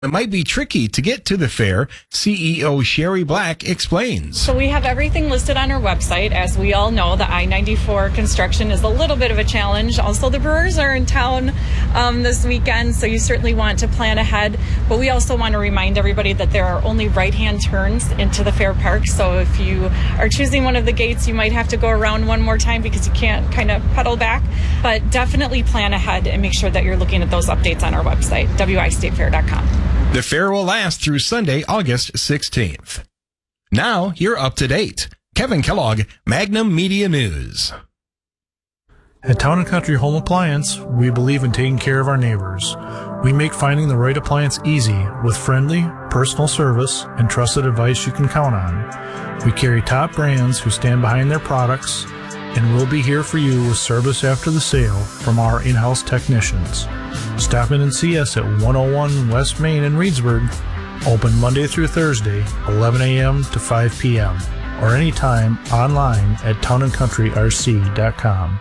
It might be tricky to get to the fair. CEO Sherry Black explains. So we have everything listed on our website. As we all know, the I-94 construction is a little bit of a challenge. Also, the Brewers are in town this weekend, so you certainly want to plan ahead. But we also want to remind everybody that there are only right-hand turns into the fair park. So if you are choosing one of the gates, you might have to go around one more time because you can't kind of pedal back. But definitely plan ahead and make sure that you're looking at those updates on our website, wistatefair.com. The fair will last through Sunday, August 16th. Now you're up to date. Kevin Kellogg, Magnum Media News. At Town & Country Home Appliance, we believe in taking care of our neighbors. We make finding the right appliance easy with friendly, personal service and trusted advice you can count on. We carry top brands who stand behind their products, and we'll be here for you with service after the sale from our in-house technicians. Stop in and see us at 101 West Main in Reedsburg, open Monday through Thursday, 11 a.m. to 5 p.m., or anytime online at townandcountryrc.com.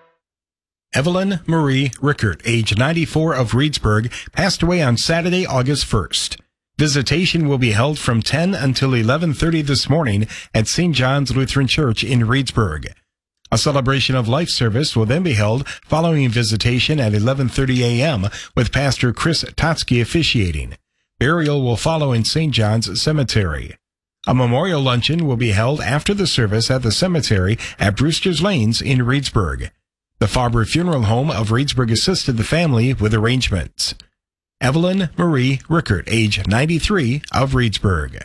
Evelyn Marie Rickert, age 94 of Reedsburg, passed away on Saturday, August 1st. Visitation will be held from 10 until 11:30 this morning at St. John's Lutheran Church in Reedsburg. A celebration of life service will then be held following visitation at 11:30 a.m. with Pastor Chris Totsky officiating. Burial will follow in St. John's Cemetery. A memorial luncheon will be held after the service at the cemetery at Brewster's Lanes in Reedsburg. The Faber Funeral Home of Reedsburg assisted the family with arrangements. Evelyn Marie Rickert, age 93 of Reedsburg.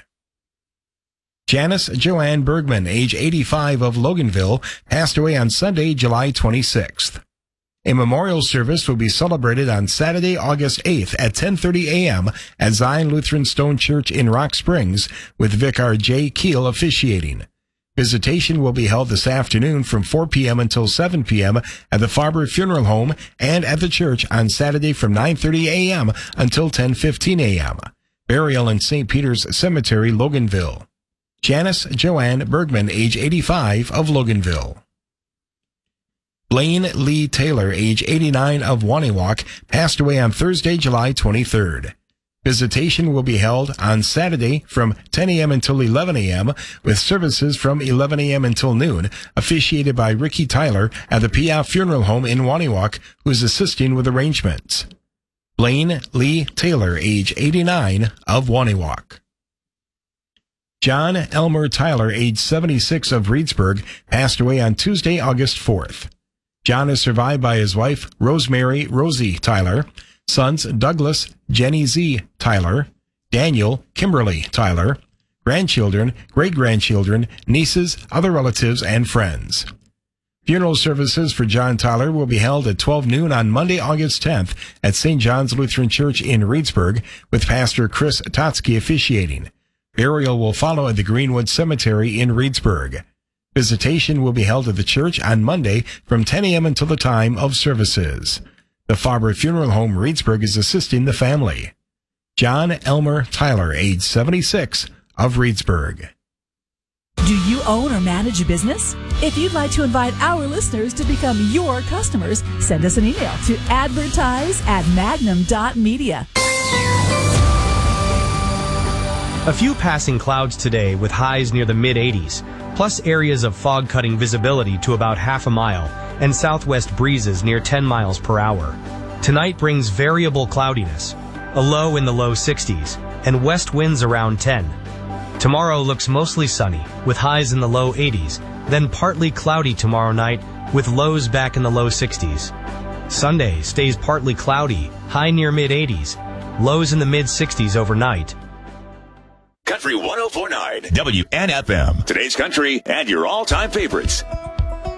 Janice Joanne Bergman, age 85 of Loganville, passed away on Sunday, July 26th. A memorial service will be celebrated on Saturday, August 8th at 10:30 a.m. at Zion Lutheran Stone Church in Rock Springs, with Vicar J. Keel officiating. Visitation will be held this afternoon from 4 p.m. until 7 p.m. at the Faber Funeral Home and at the church on Saturday from 9:30 a.m. until 10:15 a.m. Burial in St. Peter's Cemetery, Loganville. Janice Joanne Bergman, age 85 of Loganville. Blaine Lee Taylor, age 89 of Waniwak, passed away on Thursday, July 23rd. Visitation will be held on Saturday from 10 a.m. until 11 a.m. with services from 11 a.m. until noon, officiated by Ricky Tyler at the Piaf Funeral Home in Waniwak, who is assisting with arrangements. Blaine Lee Taylor, age 89 of Waniwak. John Elmer Tyler, age 76 of Reedsburg, passed away on Tuesday, August 4th. John is survived by his wife, Rosemary Rosie Tyler, sons Douglas Jenny Z. Tyler, Daniel Kimberly Tyler, grandchildren, great-grandchildren, nieces, other relatives, and friends. Funeral services for John Tyler will be held at 12 noon on Monday, August 10th at St. John's Lutheran Church in Reedsburg, with Pastor Chris Totsky officiating. Burial will follow at the Greenwood Cemetery in Reedsburg. Visitation will be held at the church on Monday from 10 a.m. until the time of services. The Faber Funeral Home Reedsburg is assisting the family. John Elmer Tyler, age 76, of Reedsburg. Do you own or manage a business? If you'd like to invite our listeners to become your customers, send us an email to advertise@magnum.media. A few passing clouds today with highs near the mid-80s, plus areas of fog-cutting visibility to about half a mile, and southwest breezes near 10 miles per hour. Tonight brings variable cloudiness, a low in the low 60s, and west winds around 10. Tomorrow looks mostly sunny, with highs in the low 80s, then partly cloudy tomorrow night, with lows back in the low 60s. Sunday stays partly cloudy, high near mid-80s, lows in the mid-60s overnight. Country 104.9 WNFM. Today's country and your all-time favorites.